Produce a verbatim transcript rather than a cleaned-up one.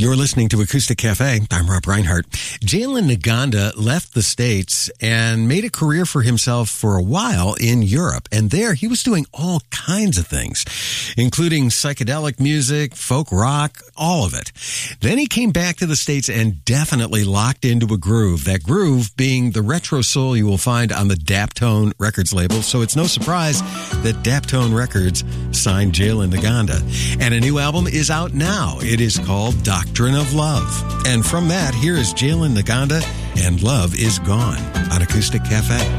You're listening to Acoustic Cafe. I'm Rob Reinhardt. Jalen Naganda left the States and made a career for himself for a while in Europe. And there he was doing all kinds of things, including psychedelic music, folk rock, all of it. Then he came back to the States and definitely locked into a groove. That groove being the retro soul you will find on the Daptone Records label. So it's no surprise that Daptone Records signed Jalen Naganda. And a new album is out now. It is called Doctrine of Love. And from that, here is Jalen Naganda and Love Is Gone on Acoustic Cafe.